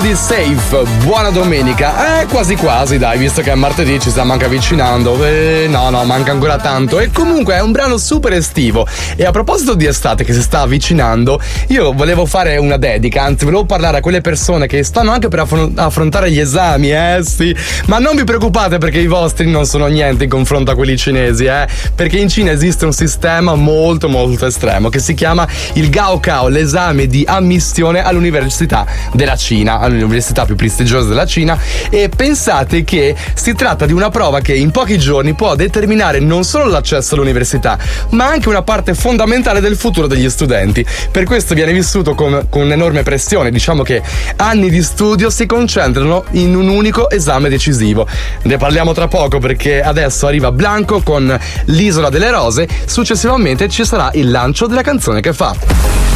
di Safe, buona domenica. Quasi quasi, dai, visto che è martedì ci stiamo anche avvicinando. No, manca ancora tanto. E comunque è un brano super estivo. E a proposito di estate che si sta avvicinando, io volevo fare una dedica, anzi volevo parlare a quelle persone che stanno anche per affrontare gli esami, sì. Ma non vi preoccupate perché i vostri non sono niente in confronto a quelli cinesi, perché in Cina esiste un sistema molto molto estremo che si chiama il Gaokao, l'esame di ammissione all'università della Cina, all'università più prestigiosa della Cina. E pensate che si tratta di una prova che in pochi giorni può determinare non solo l'accesso all'università, ma anche una parte fondamentale del futuro degli studenti. Per questo viene vissuto con un'enorme pressione. Diciamo che anni di studio si concentrano in un unico esame decisivo. Ne parliamo tra poco perché adesso arriva Blanco con l'Isola delle Rose, successivamente ci sarà il lancio della canzone che fa.